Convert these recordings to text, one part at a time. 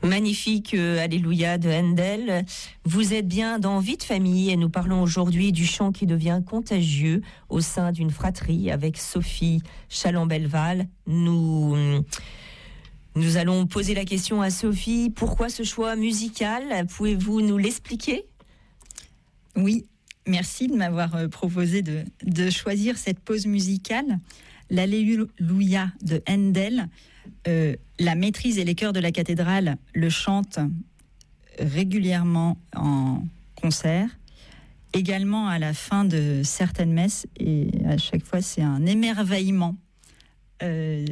Magnifique Alléluia de Handel. Vous êtes bien dans Vie de famille et nous parlons aujourd'hui du chant qui devient contagieux au sein d'une fratrie avec Sophie Chalambelval. Nous allons poser la question à Sophie. Pourquoi ce choix musical ? Pouvez-vous nous l'expliquer ? Oui, merci de m'avoir proposé de choisir cette pause musicale. L'Alléluia de Handel. La maîtrise et les chœurs de la cathédrale le chantent régulièrement en concert, également à la fin de certaines messes, et à chaque fois c'est un émerveillement. C'est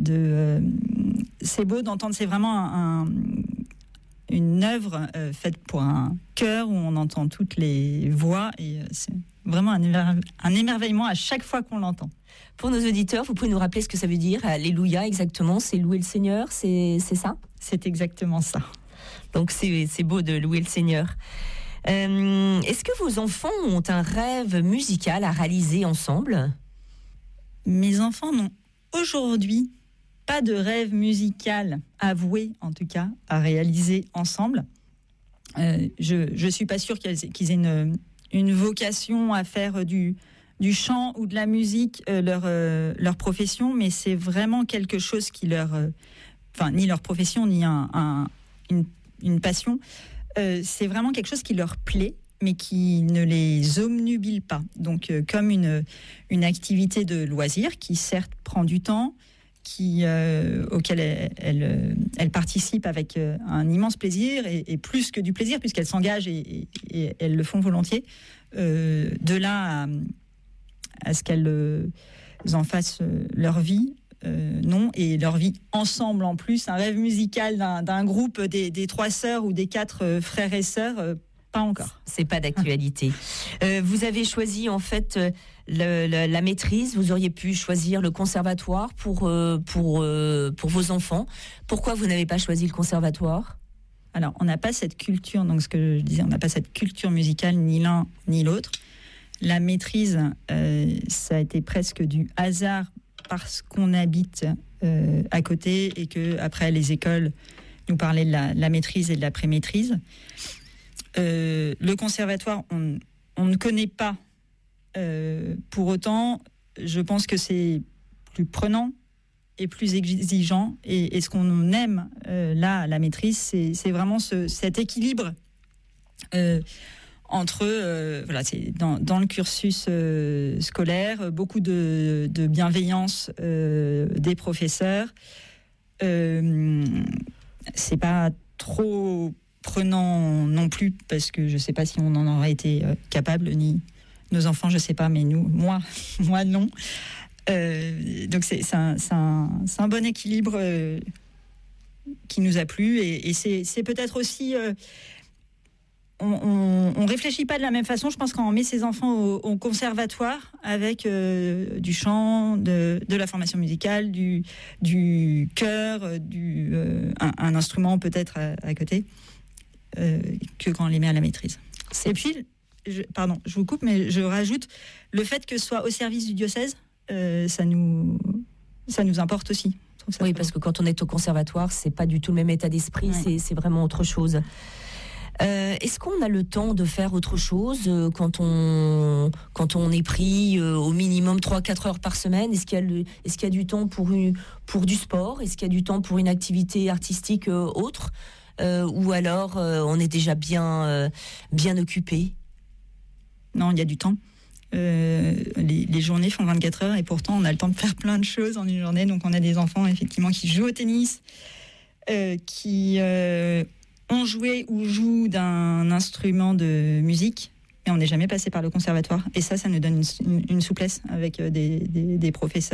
beau d'entendre, c'est vraiment une œuvre faite pour un chœur où on entend toutes les voix, et c'est vraiment un émerveillement à chaque fois qu'on l'entend. Pour nos auditeurs, vous pouvez nous rappeler ce que ça veut dire, Alléluia exactement, c'est louer le Seigneur, c'est ça ? C'est exactement ça. Donc c'est beau de louer le Seigneur. Est-ce que vos enfants ont un rêve musical à réaliser ensemble ? Mes enfants n'ont aujourd'hui pas de rêve musical avoué, en tout cas, à réaliser ensemble. Je ne suis pas sûre qu'ils aient une vocation à faire du chant ou de la musique leur profession, mais c'est vraiment quelque chose qui ni leur profession, ni une passion, c'est vraiment quelque chose qui leur plaît, mais qui ne les obnubile pas. Donc, comme une activité de loisir qui, certes, prend du temps, auquel elle participe avec un immense plaisir, et plus que du plaisir, puisqu'elles s'engagent et elles le font volontiers. De là à ce qu'elles en fassent leur vie, non, et leur vie ensemble en plus. Un rêve musical d'un groupe des 3 sœurs ou des 4 frères et sœurs, pas encore. C'est pas d'actualité. Vous avez choisi en fait la maîtrise. Vous auriez pu choisir le conservatoire pour vos enfants. Pourquoi vous n'avez pas choisi le conservatoire ? Alors, on n'a pas cette culture, donc ce que je disais, on n'a pas cette culture musicale, ni l'un ni l'autre. La maîtrise, ça a été presque du hasard parce qu'on habite à côté et que après les écoles nous parlaient de la maîtrise et de la pré-maîtrise. Le conservatoire, on ne connaît pas. Pour autant, je pense que c'est plus prenant et plus exigeant. Et ce qu'on aime là, à la maîtrise, c'est vraiment cet équilibre entre, c'est dans le cursus scolaire, beaucoup de bienveillance des professeurs. C'est pas trop prenant non plus, parce que je sais pas si on en aurait été capable, ni nos enfants, je sais pas, mais moi non. Donc c'est un bon équilibre qui nous a plu, et c'est peut-être aussi on réfléchit pas de la même façon, je pense, quand on met ses enfants au conservatoire avec du chant, de la formation musicale, du chœur, un instrument peut-être à côté, que quand on les met à la maîtrise. Et puis, je vous coupe, mais je rajoute le fait que ce soit au service du diocèse, ça nous importe aussi. Oui, parce que quand on est au conservatoire, c'est pas du tout le même état d'esprit, ouais. C'est vraiment autre chose. Est-ce qu'on a le temps de faire autre chose quand on est pris au minimum 3-4 heures par semaine ? Est-ce qu'il y a du temps pour du sport ? Est-ce qu'il y a du temps pour une activité artistique autre ? Ou alors on est déjà bien occupé ? Non, il y a du temps. Les journées font 24 heures et pourtant on a le temps de faire plein de choses en une journée. Donc on a des enfants effectivement qui jouent au tennis, qui ont joué ou jouent d'un instrument de musique, et on n'est jamais passé par le conservatoire. Et ça nous donne une souplesse avec des professeurs